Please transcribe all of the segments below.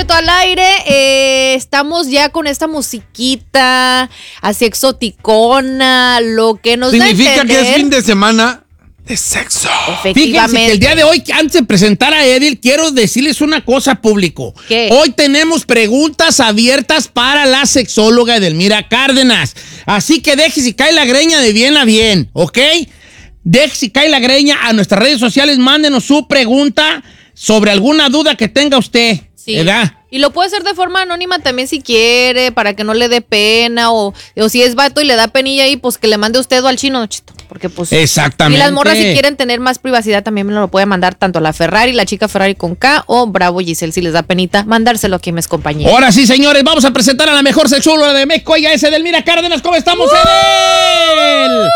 Cheto al aire. Estamos ya con esta musiquita así exoticona, lo que nos da a Significa entender que es fin de semana de sexo. efectivamente. Fíjense que el día de hoy, antes de presentar a Edil, quiero decirles una cosa, público. ¿Qué? Hoy tenemos preguntas abiertas para la sexóloga Edelmira Cárdenas. Así que deje si cae la greña de bien a bien, ¿ok? Deje si cae la greña a nuestras redes sociales, mándenos su pregunta sobre alguna duda que tenga usted, Sí. ¿verdad? Y lo puede hacer de forma anónima también si quiere, para que no le dé pena, o si es vato y le da penilla ahí, pues que le mande usted o al chino, Chito, porque pues... Exactamente. Y las morras si quieren tener más privacidad también me lo puede mandar tanto la Ferrari, la chica Ferrari con K, o Bravo Giselle si les da penita, mandárselo aquí a mis compañeros. Ahora sí, señores, vamos a presentar a la mejor sexóloga de México. Oiga, es Edelmira Cárdenas. ¿Cómo estamos, Edel?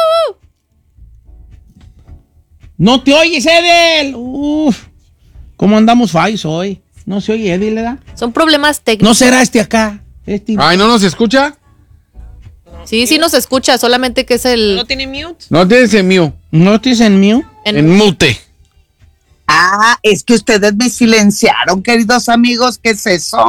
¿No te oyes, Edel? Uf. ¿Cómo andamos fallos hoy? No se oye, Edel, ¿verdad? Son problemas técnicos. ¿No será este acá? Este... Ay, ¿no nos escucha? Sí, sí nos escucha, solamente que es el... ¿No tiene mute? No tienes en mío. ¿No tienes en mío? En mute. Ah, es que ustedes me silenciaron, queridos amigos. ¿Qué es eso?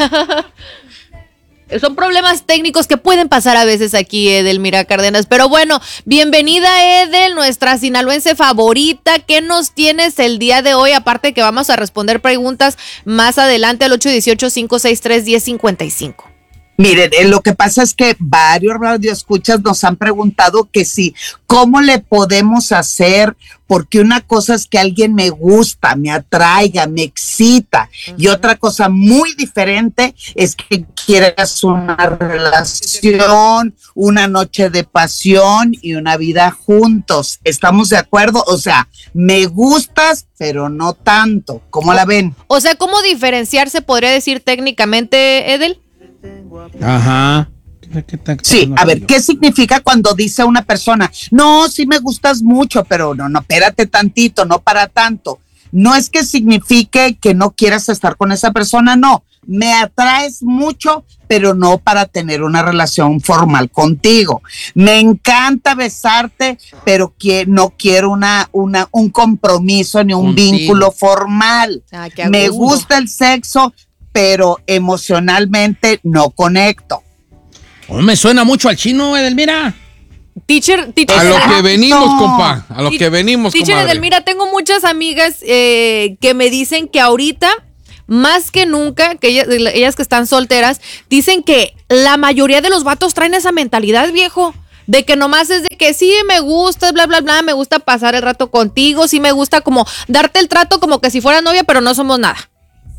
Son problemas técnicos que pueden pasar a veces aquí, Edelmira Cárdenas. Pero bueno, bienvenida, Edel, nuestra sinaloense favorita. ¿Qué nos tienes el día de hoy? Aparte que vamos a responder preguntas más adelante al 818-563-1055. Miren, lo que pasa es que varios radioescuchas nos han preguntado que sí, ¿cómo le podemos hacer? Porque una cosa es que alguien me gusta, me atraiga, me excita, y otra cosa muy diferente es que quieras una relación, una noche de pasión y una vida juntos. ¿Estamos de acuerdo? O sea, me gustas, pero no tanto. ¿Cómo la ven? O sea, ¿cómo diferenciarse podría decir técnicamente, Edel? Ajá. Sí, a ver, ¿qué significa cuando dice una persona, no, sí me gustas mucho, pero no, espérate tantito, no para tanto? No es que signifique que no quieras estar con esa persona, no, me atraes mucho, pero no para tener una relación formal contigo. Me encanta besarte, pero no quiero un compromiso ni un Contigo. vínculo formal. Ah, qué a Me gusto. gusta el sexo, pero emocionalmente no conecto. Oh, me suena mucho al chino, Edelmira. Teacher, A lo que venimos, No. compa. A lo que venimos, Teacher comadre. Edelmira, tengo muchas amigas que me dicen que ahorita, más que nunca, que ellas que están solteras, dicen que la mayoría de los vatos traen esa mentalidad, viejo. De que nomás es de que sí me gusta, bla, bla, bla, me gusta pasar el rato contigo, sí me gusta como darte el trato como que si fuera novia, pero no somos nada.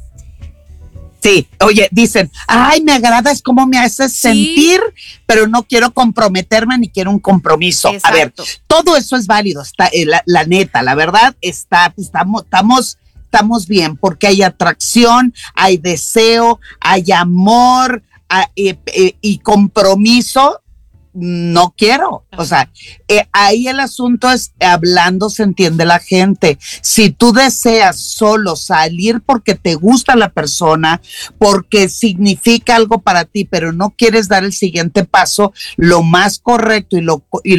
Sí, oye, dicen, ay, me agradas cómo me haces Sí. sentir, pero no quiero comprometerme ni quiero un compromiso. Exacto. A ver, todo eso es válido, está, la neta, la verdad, estamos bien, porque hay atracción, hay deseo, hay amor, y compromiso. No quiero, o sea, ahí el asunto es hablando, se entiende la gente. Si tú deseas solo salir porque te gusta la persona, porque significa algo para ti, pero no quieres dar el siguiente paso, lo más correcto y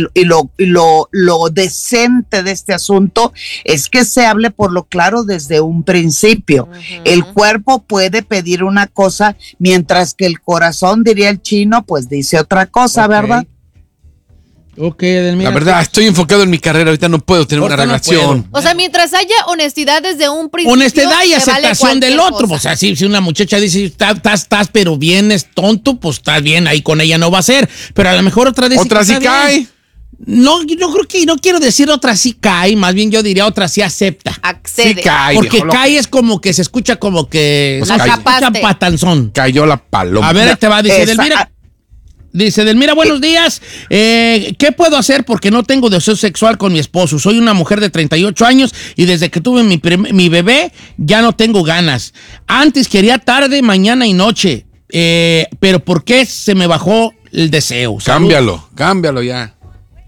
lo decente de este asunto es que se hable por lo claro desde un principio. El cuerpo puede pedir una cosa, mientras que el corazón, diría el chino, pues dice otra cosa, Ok. ¿verdad? Ok, Edelmira. La verdad, estoy enfocado en mi carrera. Ahorita no puedo tener una Ahorita no relación. puedo. O sea, mientras haya honestad desde un principio. Honestidad y se vale aceptación del cualquier otro. cosa. O sea, si una muchacha dice, estás, pero bien es tonto, pues estás bien, ahí con ella no va a ser. Pero a lo mejor otra dice Otra que sí está cae. bien. No, yo creo que no quiero decir otra sí cae, más bien yo diría otra sí acepta. Accede. Sí cae, Porque viejo, cae es como que se escucha como que Pues se cae. escucha Capaste. patanzón. Cayó la paloma. A ver, ahí te va, dice Esa- Edelmira. Dice Edelmira, buenos días. ¿Qué puedo hacer porque no tengo deseo sexual con mi esposo? Soy una mujer de 38 años y desde que tuve mi bebé ya no tengo ganas. Antes quería tarde, mañana y noche. Pero ¿por qué se me bajó el deseo? Salud. Cámbialo ya.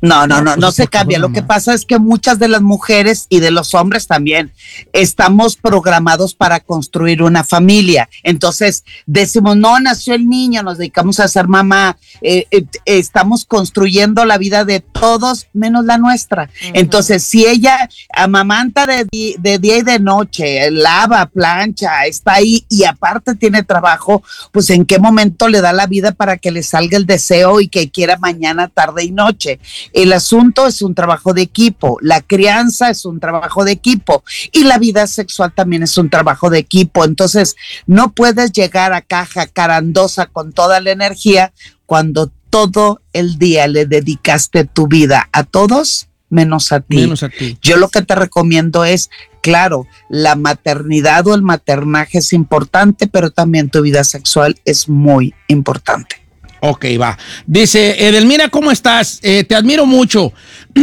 No se cambia. Lo que pasa es que muchas de las mujeres y de los hombres también estamos programados para construir una familia. Entonces decimos, no, nació el niño, nos dedicamos a ser mamá. Estamos construyendo la vida de todos menos la nuestra. Entonces, si ella amamanta de día y de noche, lava, plancha, está ahí y aparte tiene trabajo, pues ¿en qué momento le da la vida para que le salga el deseo y que quiera mañana, tarde y noche? El asunto es un trabajo de equipo, la crianza es un trabajo de equipo y la vida sexual también es un trabajo de equipo. Entonces, no puedes llegar a caja carandosa con toda la energía cuando todo el día le dedicaste tu vida a todos menos a ti. Yo lo que te recomiendo es, claro, la maternidad o el maternaje es importante, pero también tu vida sexual es muy importante. Ok, va. Dice, Edelmira, ¿cómo estás? Te admiro mucho.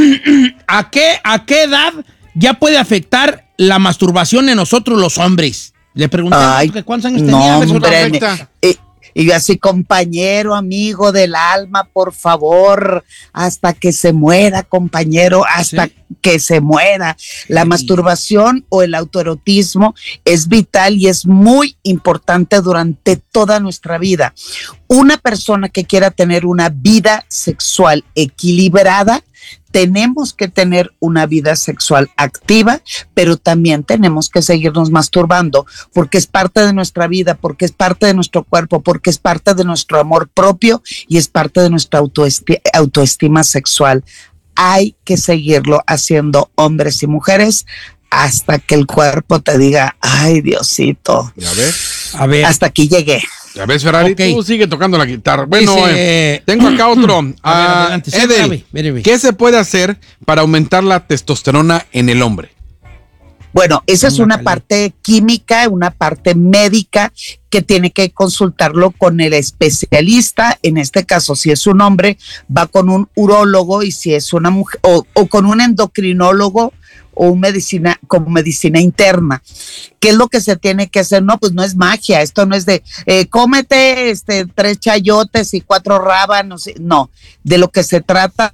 ¿A qué edad ya puede afectar la masturbación en nosotros los hombres? Le pregunté, ¿cuántos años tenía? Hombre, y yo así, compañero, amigo del alma, por favor, hasta que se muera, compañero, hasta que se muera. La masturbación o el autoerotismo es vital y es muy importante durante toda nuestra vida. Una persona que quiera tener una vida sexual equilibrada, tenemos que tener una vida sexual activa, pero también tenemos que seguirnos masturbando porque es parte de nuestra vida, porque es parte de nuestro cuerpo, porque es parte de nuestro amor propio y es parte de nuestra autoestima sexual. Hay que seguirlo haciendo, hombres y mujeres, hasta que el cuerpo te diga, ay, Diosito. ¿Ya ves? A ver. Hasta aquí llegué. Ya ves, Ferrari, tú sigue tocando la guitarra. Bueno, dice, tengo acá otro. Adelante, Edel, ¿qué se puede hacer para aumentar la testosterona en el hombre? Bueno, esa es una parte química, una parte médica que tiene que consultarlo con el especialista. En este caso, si es un hombre, va con un urólogo, y si es una mujer, o con un endocrinólogo o con medicina interna. ¿Qué es lo que se tiene que hacer? No, pues no es magia, esto no es de cómete 3 chayotes y 4 rábanos, no, de lo que se trata.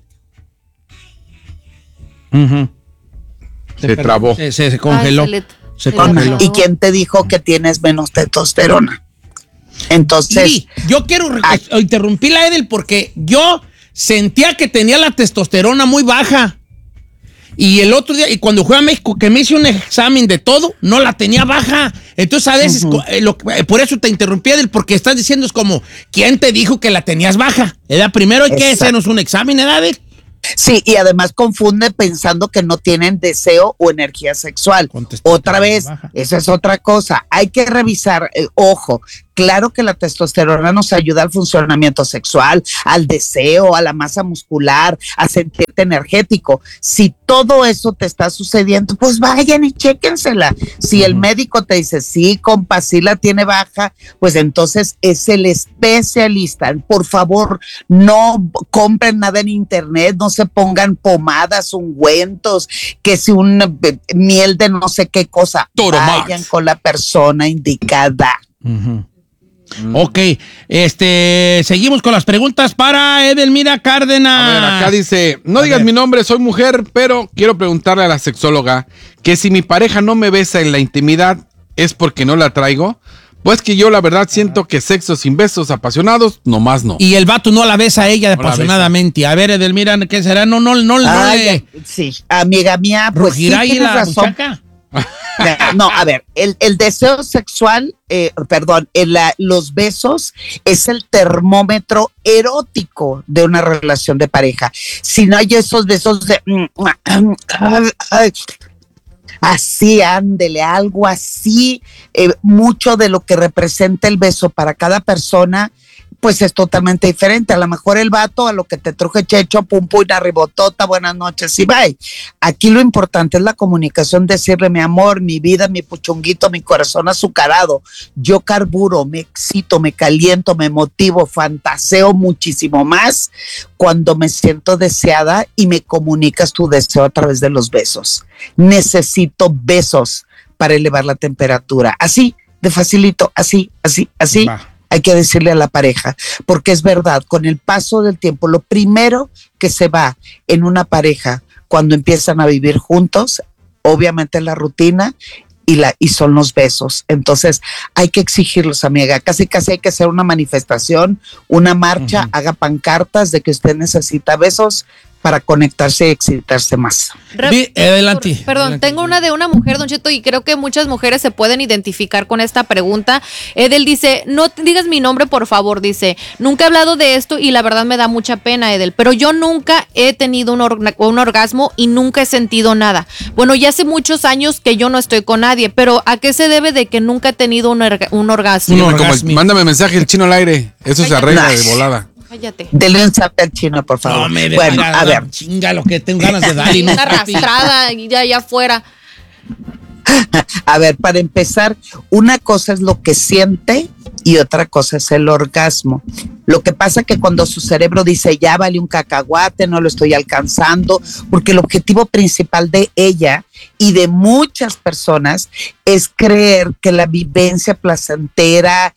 Se trabó. Se congeló. Se congeló. ¿Y quién te dijo que tienes menos testosterona? Entonces, sí, yo quiero interrumpir la Edel porque yo sentía que tenía la testosterona muy baja. Y el otro día, y cuando fui a México, que me hice un examen de todo, no la tenía baja. Entonces, a veces, por eso te interrumpí, Edel, porque estás diciendo, es como, ¿quién te dijo que la tenías baja? Primero hay que hacernos un examen, Edel. Sí, y además confunde pensando que no tienen deseo o energía sexual. Otra vez, esa es otra cosa. Hay que revisar, ojo, claro que la testosterona nos ayuda al funcionamiento sexual, al deseo, a la masa muscular, a sentirte energético. Si todo eso te está sucediendo, pues vayan y chéquensela. Si el médico te dice, sí, compa, sí la tiene baja, pues entonces es el especialista. Por favor, no compren nada en internet, no se pongan pomadas, ungüentos, que si un miel de no sé qué cosa. Vayan con la persona indicada. Ok, seguimos con las preguntas para Edelmira Cárdenas. A ver, acá dice, no digas mi nombre, soy mujer, pero quiero preguntarle a la sexóloga que si mi pareja no me besa en la intimidad, ¿es porque no la traigo? Pues que yo la verdad siento que sexo sin besos apasionados, nomás no. Y el vato no la besa a ella apasionadamente. A ver, Edelmira, ¿qué será? No sí, amiga mía, pues sí, tienes razón. Muchaca. No, a ver, el deseo sexual, los besos es el termómetro erótico de una relación de pareja. Si no hay esos besos de así, ándele, algo así, mucho de lo que representa el beso para cada persona, pues es totalmente diferente. A lo mejor el vato, a lo que te truje checho, pum, pum, una ribotota, buenas noches y bye. Aquí lo importante es la comunicación, decirle mi amor, mi vida, mi puchunguito, mi corazón azucarado. Yo carburo, me excito, me caliento, me motivo, fantaseo muchísimo más cuando me siento deseada y me comunicas tu deseo a través de los besos. Necesito besos para elevar la temperatura. Así, de facilito, así. hay que decirle a la pareja, porque es verdad, con el paso del tiempo, lo primero que se va en una pareja cuando empiezan a vivir juntos, obviamente es la rutina y son los besos. Entonces hay que exigirlos, amiga, casi hay que hacer una manifestación, una marcha, haga pancartas de que usted necesita besos para conectarse y excitarse más. Adelante. Perdón, adelante. tengo una de una mujer, Don Cheto, y creo que muchas mujeres se pueden identificar con esta pregunta. Edel dice, no te digas mi nombre, por favor, dice, nunca he hablado de esto y la verdad me da mucha pena, Edel, pero yo nunca he tenido un orgasmo y nunca he sentido nada. Bueno, ya hace muchos años que yo no estoy con nadie, pero ¿a qué se debe de que nunca he tenido un orgasmo? Mándame mensaje el chino al aire. Eso se arregla de volada. Cállate. Dele un zap al chino, por favor. No, bueno, a ver. Chinga lo que tengo ganas de dar. Una arrastrada y ya allá afuera. A ver, para empezar, una cosa es lo que siente y otra cosa es el orgasmo. Lo que pasa es que cuando su cerebro dice, ya vale un cacahuate, no lo estoy alcanzando, porque el objetivo principal de ella y de muchas personas es creer que la vivencia placentera,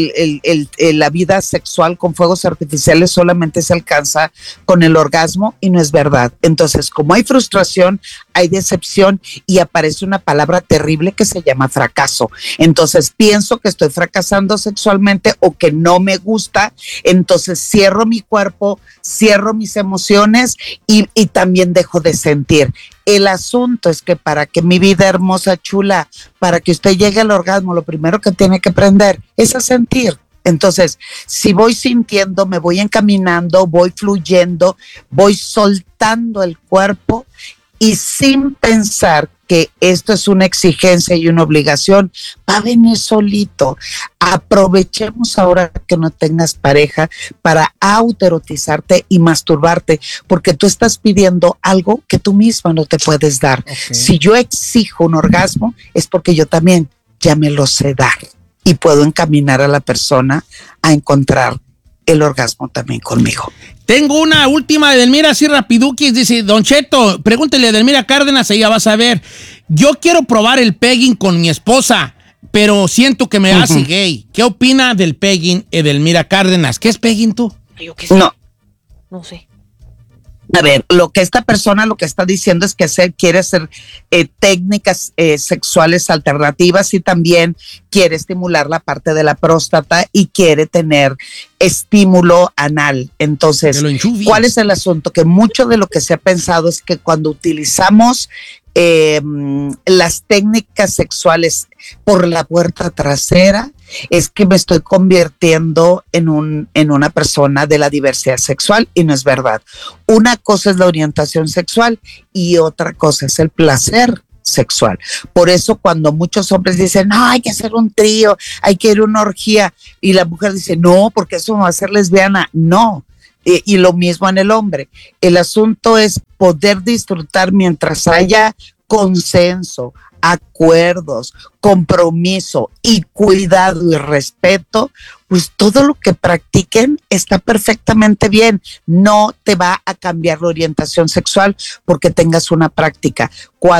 la vida sexual con fuegos artificiales solamente se alcanza con el orgasmo, y no es verdad. Entonces, como hay frustración, hay decepción y aparece una palabra terrible que se llama fracaso. Entonces, pienso que estoy fracasando sexualmente o que no me gusta, entonces cierro mi cuerpo, cierro mis emociones y también dejo de sentir. El asunto es que para que mi vida hermosa, chula, para que usted llegue al orgasmo, lo primero que tiene que aprender es a sentir. Entonces, si voy sintiendo, me voy encaminando, voy fluyendo, voy soltando el cuerpo y sin pensar que esto es una exigencia y una obligación, va a venir solito. Aprovechemos ahora que no tengas pareja para autoerotizarte y masturbarte, porque tú estás pidiendo algo que tú misma no te puedes dar. Okay. Si yo exijo un orgasmo, es porque yo también ya me lo sé dar y puedo encaminar a la persona a encontrar el orgasmo también conmigo. Tengo una última de Edelmira, así rapiduquis, dice, Don Cheto, pregúntele a Edelmira Cárdenas, ella va a saber. Yo quiero probar el pegging con mi esposa, pero siento que me hace gay. ¿Qué opina del pegging, Edelmira Cárdenas? ¿Qué es pegging tú? Yo qué sé. No sé. A ver, lo que esta persona lo que está diciendo es que quiere hacer técnicas sexuales alternativas y también quiere estimular la parte de la próstata y quiere tener estímulo anal. Entonces, ¿cuál es el asunto? Que mucho de lo que se ha pensado es que cuando utilizamos las técnicas sexuales por la puerta trasera, es que me estoy convirtiendo en una persona de la diversidad sexual, y no es verdad. Una cosa es la orientación sexual y otra cosa es el placer sexual. Por eso cuando muchos hombres dicen, no, hay que hacer un trío, hay que ir a una orgía, y la mujer dice, no, porque eso me va a hacer lesbiana. No. Y lo mismo en el hombre. El asunto es poder disfrutar mientras haya consenso, acuerdos, compromiso y cuidado y respeto, pues todo lo que practiquen está perfectamente bien. No te va a cambiar la orientación sexual porque tengas una práctica.